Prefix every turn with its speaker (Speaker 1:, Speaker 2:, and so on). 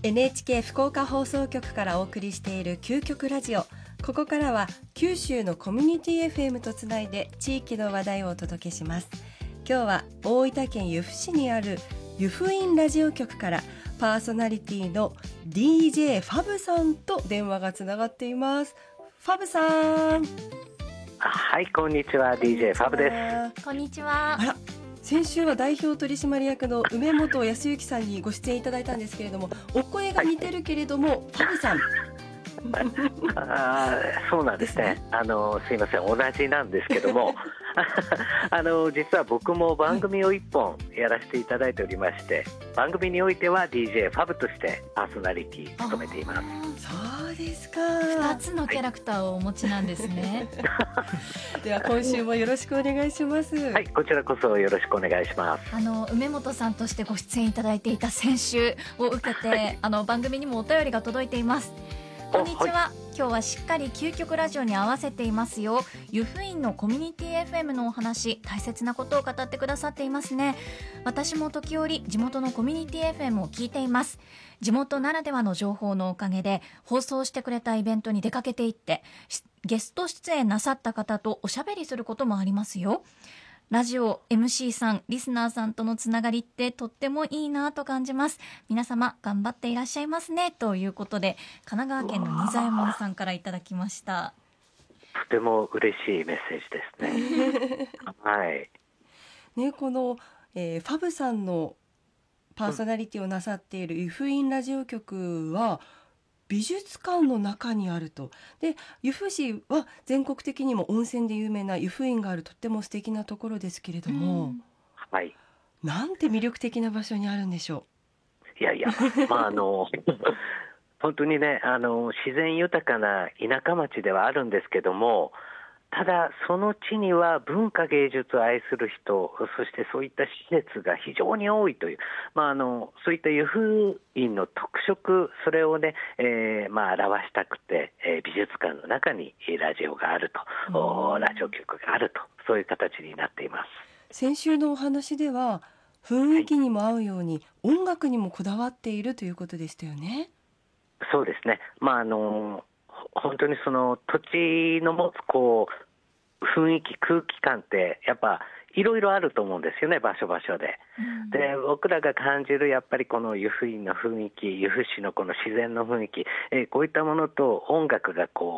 Speaker 1: NHK 福岡放送局からお送りしている究極ラジオ。ここからは九州のコミュニティ FM とつないで地域の話題をお届けします。今日は大分県由布市にある由布院ラジオ局からパーソナリティの DJ ファブさんと電話がつながっています。ファブさん。
Speaker 2: はい、こんにちは。 DJ ファブです。
Speaker 3: こんにちは。
Speaker 1: あら、先週は代表取締役の梅本康之さんにご出演いただいたんですけれども、お声が似てるけれども、ファブさん
Speaker 2: そうなんですね。すいません、同じなんですけども実は僕も番組を1本やらせていただいておりまして、番組においては DJ ファブとしてパーソナリティを務めています。
Speaker 1: そうですか。
Speaker 3: 2つのキャラクターをお持ちなんですね、
Speaker 1: では今週もよろしくお願いします。
Speaker 2: はい、こちらこそよろしくお願いします。
Speaker 3: 梅本さんとしてご出演いただいていた先週を受けて、番組にもお便りが届いています。こんにちは、今日はしっかり究極ラジオに合わせていますよ。由布院のコミュニティ FM のお話、大切なことを語ってくださっていますね。私も時折地元のコミュニティ FM を聞いています。地元ならではの情報のおかげで放送してくれたイベントに出かけていって、ゲスト出演なさった方とおしゃべりすることもありますよ。ラジオ MC さん、リスナーさんとのつながりってとってもいいなと感じます。皆様頑張っていらっしゃいますね、ということで神奈川県の新左衛門さんからいただきました。
Speaker 2: とても嬉しいメッセージですねはい
Speaker 1: ね、この、ファブさんのパーソナリティをなさっている由布院ラジオ局は美術館の中にあると。で、由布市は全国的にも温泉で有名な由布院があるとっても素敵なところですけれども、
Speaker 2: はい、
Speaker 1: なんて魅力的な場所にあるんでしょ
Speaker 2: いやいや、本当にね、自然豊かな田舎町ではあるんですけども、ただその地には文化芸術を愛する人、そしてそういった施設が非常に多いという、そういった由布院の特色、それをね、表したくて、美術館の中にラジオがあると、ラジオ局があると、そういう形になっています。
Speaker 1: 先週のお話では雰囲気にも合うように、音楽にもこだわっているということでしたよね。
Speaker 2: そうですね、本当にその土地の持つ雰囲気、空気感ってやっぱいろいろあると思うんですよね、場所場所で。で、僕らが感じるやっぱりこの由布院の雰囲気、由布市のこの自然の雰囲気、こういったものと音楽が